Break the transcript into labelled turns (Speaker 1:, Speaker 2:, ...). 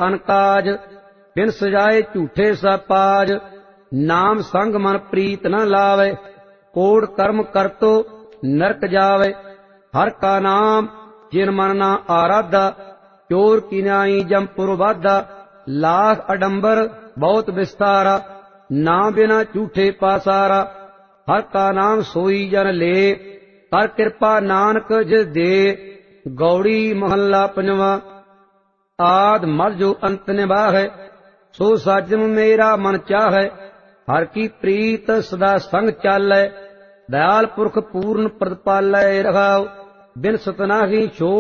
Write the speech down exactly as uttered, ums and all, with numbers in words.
Speaker 1: अनकाज, बिन सजाए झूठे सपाज। नाम संग मन प्रीत न लावे, कोड़ कर्म करतो नरक जावे। हर का नाम जिन मन ना आराधा, चोर की न्यायी जमपुर बाधा। लाख अडंबर बहुत विस्तारा, ना बिना झूठे पासारा। हर का नाम सोई जन ले, कर कृपा नानक जिस दे। गौड़ी महला पंजवा। आद मध जो अंत निभाहै, सो साजन मेरा मन चाहै। हर की प्रीत सदा संग चालै, दयाल पुरख पूर्ण प्रतिपालै रहाओ। बिन सतनाही छोड़